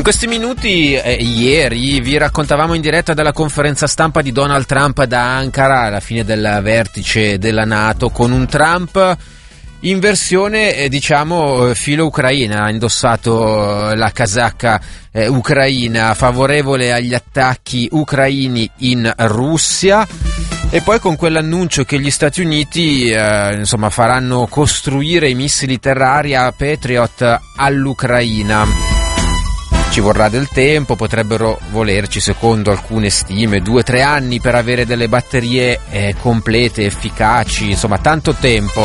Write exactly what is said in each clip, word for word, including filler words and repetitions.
In questi minuti, eh, ieri, vi raccontavamo in diretta della conferenza stampa di Donald Trump da Ankara alla fine del vertice della NATO, con un Trump in versione, eh, diciamo, filo ucraina. Ha indossato la casacca eh, ucraina, favorevole agli attacchi ucraini in Russia, e poi con quell'annuncio che gli Stati Uniti eh, insomma faranno costruire i missili terra-aria Patriot all'Ucraina. Ci vorrà del tempo, potrebbero volerci, secondo alcune stime, due o tre anni per avere delle batterie eh, complete, efficaci, insomma tanto tempo.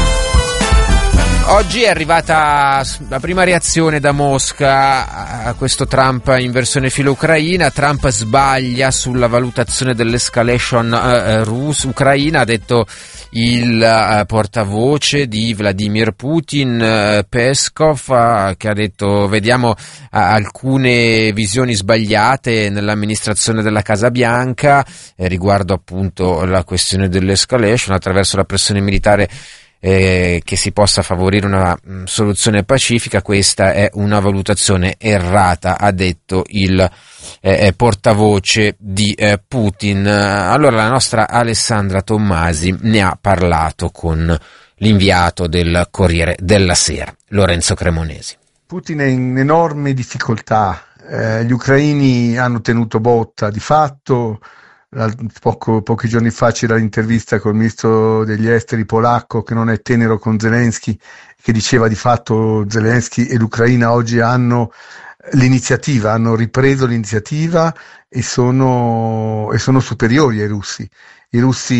Oggi è arrivata la prima reazione da Mosca a questo Trump in versione filo ucraina. Trump sbaglia sulla valutazione dell'escalation uh, russa ucraina, ha detto il uh, portavoce di Vladimir Putin, uh, Peskov, uh, che ha detto vediamo uh, alcune visioni sbagliate nell'amministrazione della Casa Bianca eh, riguardo appunto la questione dell'escalation attraverso la pressione militare, Eh, che si possa favorire una mh, soluzione pacifica. Questa è una valutazione errata, ha detto il eh, portavoce di eh, Putin. Allora la nostra Alessandra Tommasi ne ha parlato con l'inviato del Corriere della Sera, Lorenzo Cremonesi. Putin è in enorme difficoltà, eh, gli ucraini hanno tenuto botta di fatto. Poco, pochi giorni fa c'era l'intervista col ministro degli esteri polacco, che non è tenero con Zelensky, che diceva di fatto Zelensky e l'Ucraina oggi hanno l'iniziativa, hanno ripreso l'iniziativa e sono, e sono superiori ai russi. I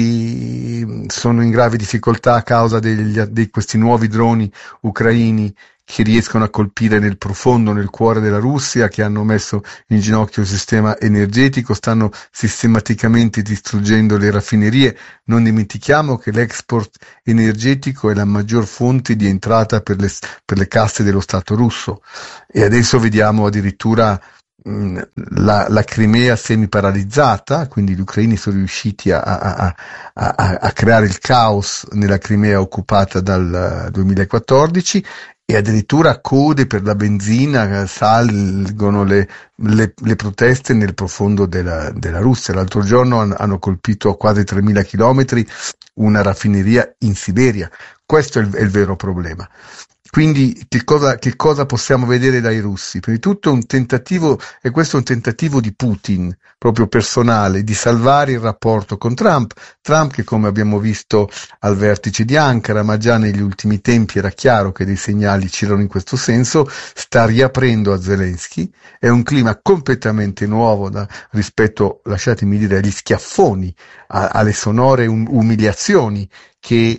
russi sono in grave difficoltà a causa degli, di questi nuovi droni ucraini che riescono a colpire nel profondo, nel cuore della Russia, che hanno messo in ginocchio il sistema energetico, stanno sistematicamente distruggendo le raffinerie. Non dimentichiamo che l'export energetico è la maggior fonte di entrata per le, per le casse dello Stato russo, e adesso vediamo addirittura mh, la, la Crimea semi-paralizzata, quindi gli ucraini sono riusciti a, a, a, a, a creare il caos nella Crimea occupata dal duemilaquattordici, e addirittura code per la benzina, salgono le, le, le proteste nel profondo della, della Russia. L'altro giorno han, hanno colpito a quasi tremila chilometri una raffineria in Siberia. Questo è il, è il vero problema. Quindi che cosa, che cosa possiamo vedere dai russi? Prima di tutto un tentativo, e questo è un tentativo di Putin, proprio personale, di salvare il rapporto con Trump. Trump che, come abbiamo visto al vertice di Ankara, ma già negli ultimi tempi era chiaro che dei segnali c'erano in questo senso, sta riaprendo a Zelensky. È un clima completamente nuovo da, rispetto, lasciatemi dire, agli schiaffoni, a, alle sonore um, umiliazioni che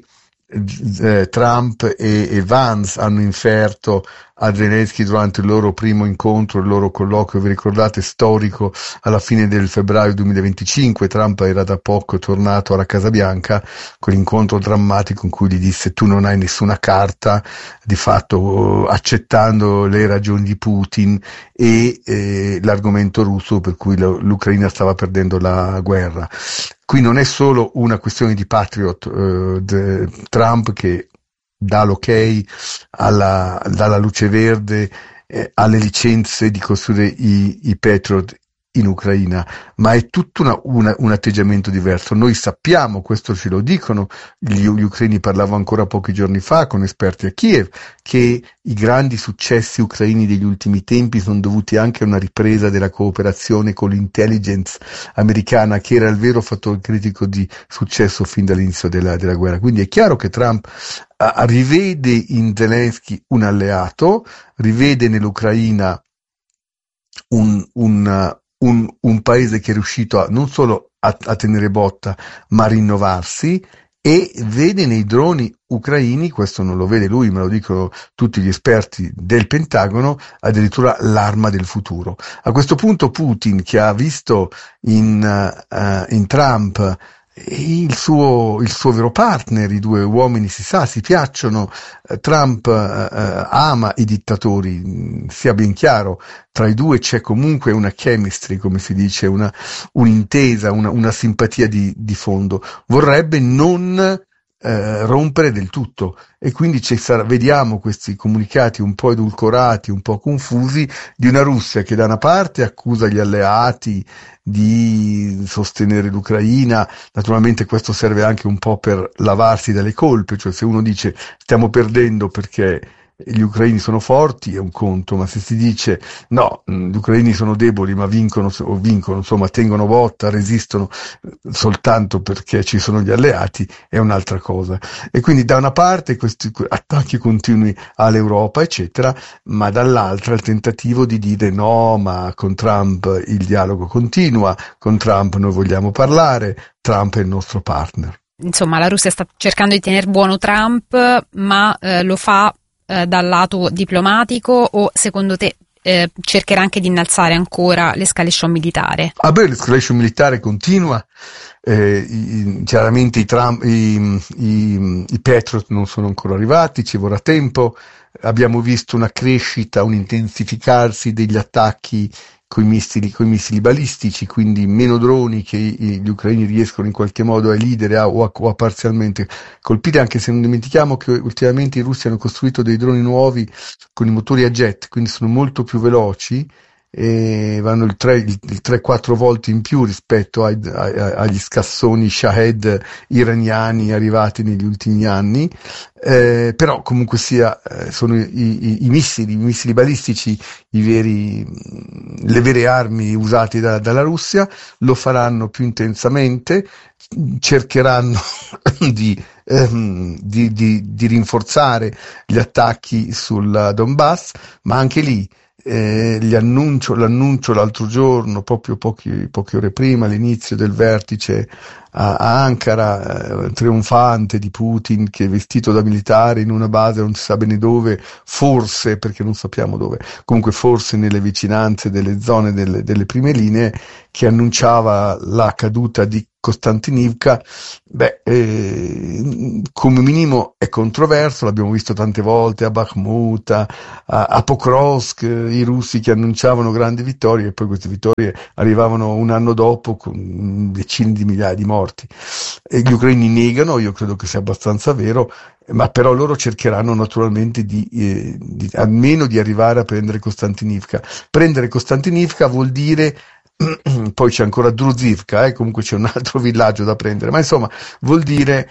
Eh, Trump e, e Vance hanno inferto a Zelensky durante il loro primo incontro, il loro colloquio, vi ricordate, storico, alla fine del febbraio duemilaventicinque. Trump era da poco tornato alla Casa Bianca, quell'incontro drammatico in cui gli disse tu non hai nessuna carta, di fatto accettando le ragioni di Putin e eh, l'argomento russo per cui l'Ucraina stava perdendo la guerra. Qui non è solo una questione di Patriot, eh, de, Trump che dà l'ok alla, dà la luce verde eh, alle licenze di costruire i, i Patriot in Ucraina, ma è tutto una, una, un atteggiamento diverso. Noi sappiamo, questo ce lo dicono gli, gli ucraini, parlavo ancora pochi giorni fa con esperti a Kiev, che i grandi successi ucraini degli ultimi tempi sono dovuti anche a una ripresa della cooperazione con l'intelligence americana, che era il vero fattore critico di successo fin dall'inizio della, della guerra. Quindi è chiaro che Trump uh, rivede in Zelensky un alleato, rivede nell'Ucraina un, un Un, un paese che è riuscito a, non solo a, a tenere botta, ma a rinnovarsi, e vede nei droni ucraini, questo non lo vede lui, ma lo dicono tutti gli esperti del Pentagono, addirittura l'arma del futuro. A questo punto Putin, che ha visto in, uh, in Trump il suo, il suo vero partner, i due uomini si sa, si piacciono, Trump eh, ama i dittatori, sia ben chiaro, tra i due c'è comunque una chemistry, come si dice, una, un'intesa, una, una simpatia di, di fondo. Vorrebbe non eh, rompere del tutto, e quindi ci sarà, vediamo questi comunicati un po' edulcorati, un po' confusi, di una Russia che da una parte accusa gli alleati di sostenere l'Ucraina. Naturalmente questo serve anche un po' per lavarsi dalle colpe, cioè se uno dice stiamo perdendo perché gli ucraini sono forti è un conto, ma se si dice no, gli ucraini sono deboli ma vincono o vincono, insomma tengono botta, resistono soltanto perché ci sono gli alleati, è un'altra cosa. E quindi da una parte questi attacchi continui all'Europa eccetera, ma dall'altra il tentativo di dire no, ma con Trump il dialogo continua, con Trump noi vogliamo parlare, Trump è il nostro partner. Insomma, la Russia sta cercando di tenere buono Trump, ma eh, lo fa eh, dal lato diplomatico, o secondo te eh, cercherà anche di innalzare ancora l'escalation militare? Ah beh, l'escalation militare continua, eh, i, chiaramente i, Trump, i, i, i Patriot non sono ancora arrivati, ci vorrà tempo, abbiamo visto una crescita, un intensificarsi degli attacchi coi missili, coi missili balistici, quindi meno droni che gli ucraini riescono in qualche modo a elidere a, o, a, o a parzialmente colpire, anche se non dimentichiamo che ultimamente i russi hanno costruito dei droni nuovi con i motori a jet, quindi sono molto più veloci e vanno il tre quattro volte in più rispetto ai, ai, agli scassoni Shahed iraniani arrivati negli ultimi anni, eh, però comunque sia eh, sono i, i, i missili, i missili balistici, i veri, le vere armi usate da, dalla Russia. Lo faranno più intensamente, cercheranno di, ehm, di, di, di rinforzare gli attacchi sul Donbass, ma anche lì Eh, gli annuncio, l'annuncio l'altro giorno, proprio pochi, poche ore prima, all'inizio del vertice a, a Ankara, eh, trionfante di Putin che è vestito da militare in una base non si sa bene dove, forse, perché non sappiamo dove, comunque forse nelle vicinanze delle zone delle, delle prime linee, che annunciava la caduta di Kostantinivka. Beh, eh, come minimo è controverso, l'abbiamo visto tante volte a Bakhmut, a, a Pokrovsk, i russi che annunciavano grandi vittorie e poi queste vittorie arrivavano un anno dopo con decine di migliaia di morti. E gli ucraini negano, io credo che sia abbastanza vero, ma però loro cercheranno naturalmente di, eh, di almeno di arrivare a prendere Kostantinivka. Prendere Kostantinivka vuol dire poi c'è ancora Druzivka, eh, comunque c'è un altro villaggio da prendere, ma insomma vuol dire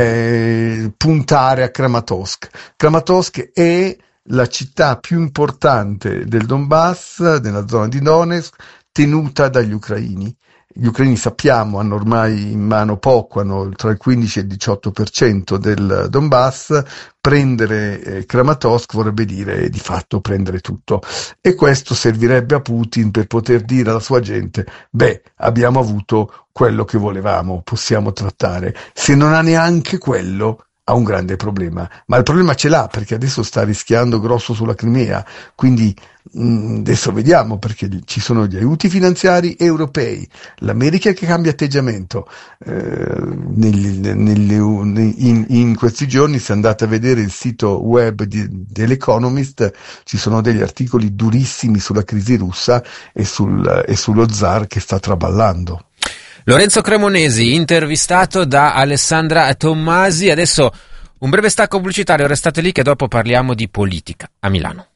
eh, puntare a Kramatorsk. Kramatorsk è la città più importante del Donbass, nella zona di Donetsk, tenuta dagli ucraini. Gli ucraini, sappiamo, hanno ormai in mano poco, hanno tra il quindici e il diciotto per cento del Donbass. Prendere eh, Kramatorsk vorrebbe dire di fatto prendere tutto, e questo servirebbe a Putin per poter dire alla sua gente: beh, abbiamo avuto quello che volevamo, possiamo trattare. Se non ha neanche quello, ha un grande problema, ma il problema ce l'ha perché adesso sta rischiando grosso sulla Crimea, quindi mh, adesso vediamo, perché ci sono gli aiuti finanziari europei, l'America che cambia atteggiamento, eh, negli, negli, in, in questi giorni, se andate a vedere il sito web di, dell'Economist, ci sono degli articoli durissimi sulla crisi russa e, sul, e sullo zar che sta traballando. Lorenzo Cremonesi, intervistato da Alessandra Tommasi. Adesso un breve stacco pubblicitario, restate lì che dopo parliamo di politica a Milano.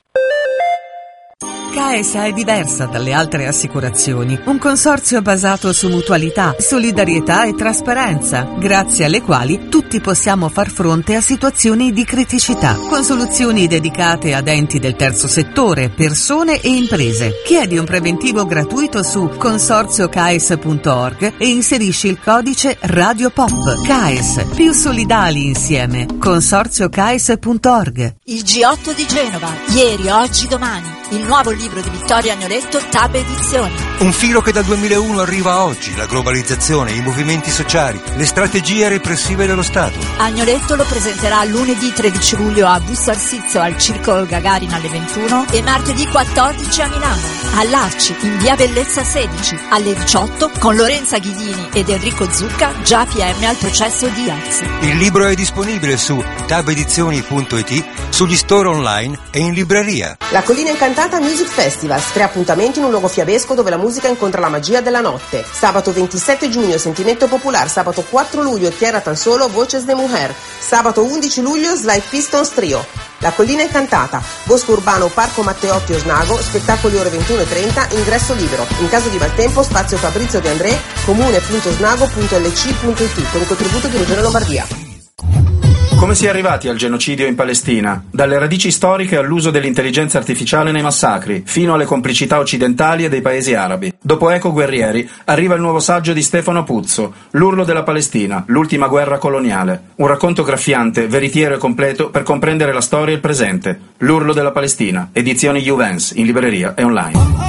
Caesa è diversa dalle altre assicurazioni, un consorzio basato su mutualità, solidarietà e trasparenza, grazie alle quali tutti possiamo far fronte a situazioni di criticità, con soluzioni dedicate ad enti del terzo settore, persone e imprese. Chiedi un preventivo gratuito su consorzio caes punto org e inserisci il codice Radio Pop. Caes, più solidali insieme. consorzio caes punto org. Il G otto di Genova, ieri, oggi, domani. Il nuovo libro di Vittorio Agnoletto, Tab Edizioni. Un filo che dal duemilauno arriva a oggi, la globalizzazione, i movimenti sociali, le strategie repressive dello Stato. Agnoletto lo presenterà lunedì tredici luglio a Busto Arsizio al Circolo Gagarin alle ventuno e martedì quattordici a Milano, all'Arci, in via Bellezza sedici, alle diciotto, con Lorenza Ghidini ed Enrico Zucca, già P M al processo Diaz. Il libro è disponibile su tab edizioni punto it, sugli store online e in libreria. La Collina Incantata Incantata Music Festival, tre appuntamenti in un luogo fiabesco dove la musica incontra la magia della notte. Sabato ventisette giugno Sentimento Popular, sabato quattro luglio Tierra Tan Solo, Voces de Mujer, sabato undici luglio Slide Pistons Trio. La Collina Incantata, Bosco Urbano, Parco Matteotti Osnago, spettacoli ore ventuno e trenta, ingresso libero. In caso di maltempo, spazio Fabrizio De André, comune punto osnago punto l c punto i t, con il contributo di Regione Lombardia. Come si è arrivati al genocidio in Palestina? Dalle radici storiche all'uso dell'intelligenza artificiale nei massacri, fino alle complicità occidentali e dei paesi arabi. Dopo Eco Guerrieri arriva il nuovo saggio di Stefano Puzzo, L'urlo della Palestina, l'ultima guerra coloniale. Un racconto graffiante, veritiero e completo per comprendere la storia e il presente. L'urlo della Palestina, edizioni Juvens, in libreria e online.